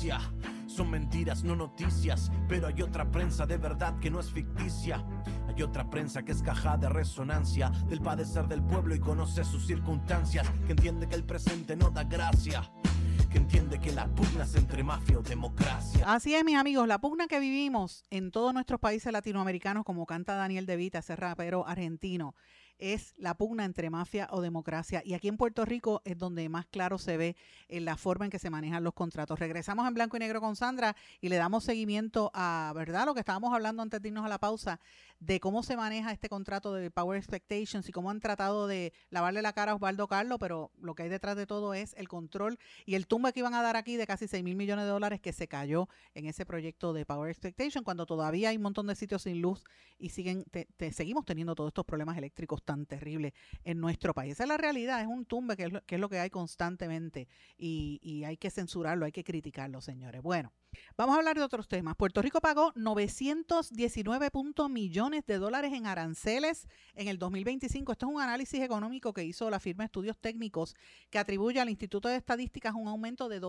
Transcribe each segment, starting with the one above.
noticia. Son mentiras, no noticias, pero hay otra prensa de verdad que no es ficticia. Hay otra prensa que es caja de resonancia del padecer del pueblo y conoce sus circunstancias, que entiende que el presente no da gracia, que entiende que la pugna es entre mafia o democracia. Así es, mis amigos, la pugna que vivimos en todos nuestros países latinoamericanos, como canta Daniel De Vita, ese rapero argentino, es la pugna entre mafia o democracia. Y aquí en Puerto Rico es donde más claro se ve en la forma en que se manejan los contratos. Regresamos en blanco y negro con Sandra y le damos seguimiento a, ¿verdad?, lo que estábamos hablando antes de irnos a la pausa, de cómo se maneja este contrato de Power Expectations y cómo han tratado de lavarle la cara a Osvaldo Carlos, pero lo que hay detrás de todo es el control y el tumbe que iban a dar aquí de casi 6,000 millones de dólares que se cayó en ese proyecto de Power Expectation, cuando todavía hay un montón de sitios sin luz y seguimos teniendo todos estos problemas eléctricos tan terribles en nuestro país. Esa es la realidad, es un tumbe que es lo que hay constantemente y hay que censurarlo, hay que criticarlo, señores. Bueno, vamos a hablar de otros temas. Puerto Rico pagó 919 millones de dólares en aranceles en el 2025. Esto es un análisis económico que hizo la firma Estudios Técnicos, que atribuye al Instituto de Estadísticas un aumento de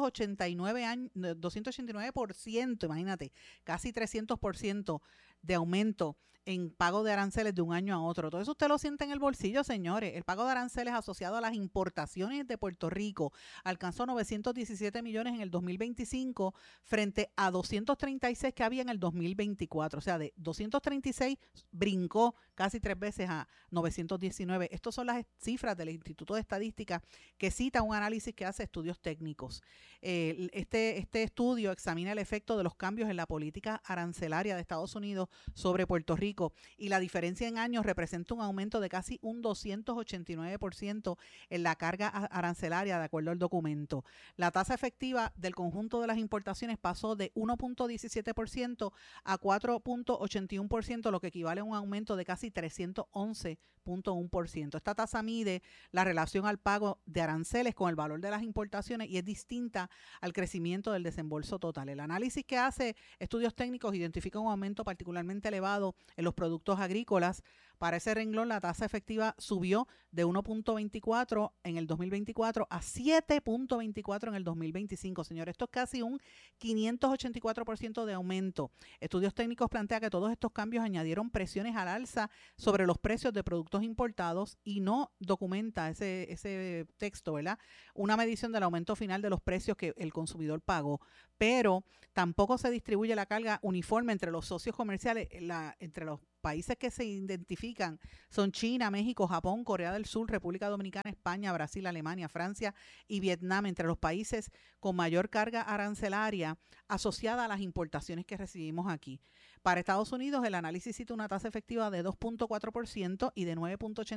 289%, imagínate, casi 300% de aumento en pago de aranceles de un año a otro. Todo eso usted lo siente en el bolsillo, señores. El pago de aranceles asociado a las importaciones de Puerto Rico alcanzó 917 millones en el 2025 frente a 236 que había en el 2024. O sea, de 236 brincó casi 3 veces a 919. Estas son las cifras del Instituto de Estadística que cita un análisis que hace Estudios Técnicos. Este estudio examina el efecto de los cambios en la política arancelaria de Estados Unidos sobre Puerto Rico y la diferencia en años representa un aumento de casi un 289% en la carga arancelaria de acuerdo al documento. La tasa efectiva del conjunto de las importaciones pasó de 1.17% a 4.81%, lo que equivale a un aumento de casi 311.1%. Esta tasa mide la relación al pago de aranceles con el valor de las importaciones y es distinta al crecimiento del desembolso total. El análisis que hace Estudios Técnicos identifica un aumento particularmente elevado en los productos agrícolas. Para ese renglón, la tasa efectiva subió de 1.24 en el 2024 a 7.24 en el 2025. Señores, esto es casi un 584% de aumento. Estudios Técnicos plantea que todos estos cambios añadieron presiones al alza sobre los precios de productos importados y no documenta ese texto, ¿verdad?, una medición del aumento final de los precios que el consumidor pagó, pero tampoco se distribuye la carga uniforme entre los socios comerciales, entre los países que se identifican son China, México, Japón, Corea del Sur, República Dominicana, España, Brasil, Alemania, Francia y Vietnam, entre los países con mayor carga arancelaria asociada a las importaciones que recibimos aquí. Para Estados Unidos, el análisis cita una tasa efectiva de 2.4% y de 9.80%